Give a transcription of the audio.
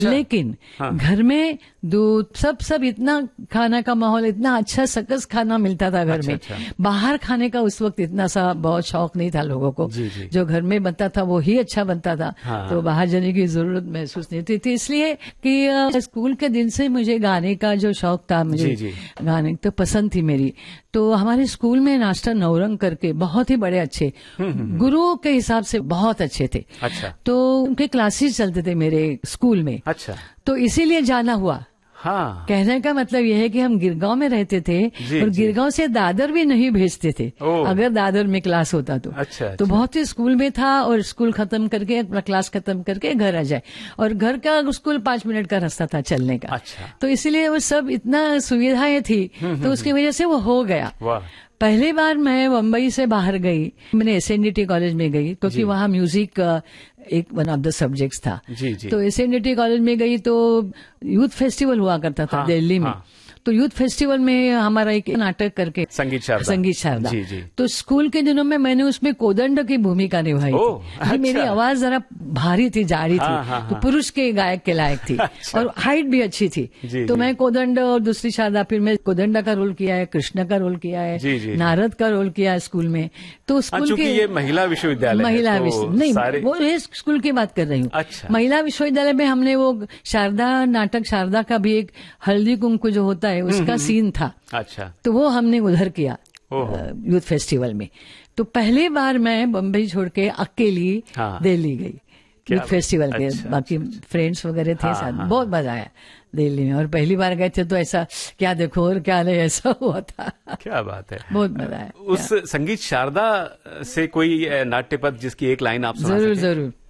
लेकिन घर में दूध सब इतना खाना का माहौल, इतना अच्छा सकस खाना मिलता था घर में। बाहर खाने का उस वक्त इतना सा बहुत शौक नहीं था लोगों को। जो घर में बनता था वो ही अच्छा बनता था। तो बाहर जाने की जरूरत महसूस नहीं होती थी। इसलिए कि स्कूल के दिन से मुझे गाने का जो शौक था, मुझे गाने तो पसंद थी मेरी। तो हमारे स्कूल में मास्टर नौरंग करके बहुत ही बड़े अच्छे गुरुओं के हिसाब से बहुत अच्छे थे। अच्छा। तो उनके क्लासेस चलते थे मेरे स्कूल में। अच्छा। तो इसीलिए जाना हुआ। हाँ। कहने का मतलब यह है कि हम गिरगांव में रहते थे और गिरगांव से दादर भी नहीं भेजते थे अगर दादर में क्लास होता तो। अच्छा। तो बहुत ही स्कूल में था और स्कूल खत्म करके अपना क्लास खत्म करके घर आ जाए, और घर का स्कूल 5 मिनट का रास्ता था चलने का। अच्छा। तो इसीलिए वो सब इतना सुविधाएं थी, तो उसकी वजह से वो हो गया। पहली बार मैं मुंबई से बाहर गई, मैंने SNDT कॉलेज में गई क्योंकि वहाँ म्यूजिक एक वन ऑफ द सब्जेक्ट्स था। तो SNDT कॉलेज में गई तो यूथ फेस्टिवल हुआ करता था दिल्ली में। तो यूथ फेस्टिवल में हमारा एक नाटक करके संगीत शारदा। तो स्कूल के दिनों में मैंने उसमें कोदंड की भूमिका निभाई थी। अच्छा। मेरी आवाज जरा भारी थी, जारी थी, तो पुरुष के गायक के लायक थी। अच्छा। और हाइट भी अच्छी थी। तो मैं कोदंड और दूसरी शारदा, फिर मैं कोदंडा का रोल किया है, कृष्ण का रोल किया है, नारद का रोल किया है स्कूल में। तो स्कूल के ये महिला विश्वविद्यालय नहीं, वो स्कूल की बात कर रही हूँ। अच्छा। महिला विश्वविद्यालय में हमने वो शारदा नाटक, शारदा का भी एक हल्दी कुंकू जो होता है उसका सीन था। अच्छा। तो वो हमने उधर किया यूथ फेस्टिवल में। तो पहली बार मैं बम्बई छोड़ के अकेली दिल्ली गई यूथ फेस्टिवल के। बाकी फ्रेंड्स वगैरह थे साथ, बहुत मजा आया दिल्ली में। और पहली बार गए थे तो ऐसा क्या देखो और क्या नहीं, ऐसा हुआ था। क्या बात है, बहुत मजा आया। उस संगीत शारदा से कोई नाट्य पद जिसकी एक लाइन आप सुना सकें? जरूर।